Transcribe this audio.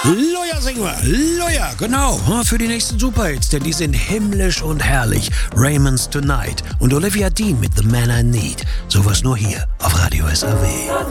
Loja singen wir. Loja, genau. Für die nächsten Superhits, denn die sind himmlisch und herrlich. Raymond's Tonight und Olivia Dean mit The Man I Need. Sowas nur hier auf Radio SAW.